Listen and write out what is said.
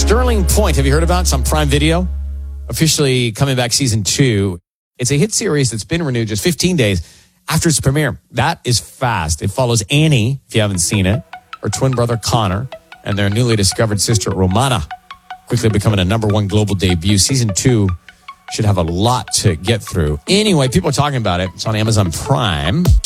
Sterling Point, have you heard about it? It's on Prime Video. Officially coming back season 2. It's a hit series that's been renewed just 15 days after its premiere. That is fast. It follows Annie, if you haven't seen it, her twin brother Connor, and their newly discovered sister Romana, quickly becoming a #1 global debut. Season 2 should have a lot to get through. Anyway, people are talking about it. It's on Amazon Prime.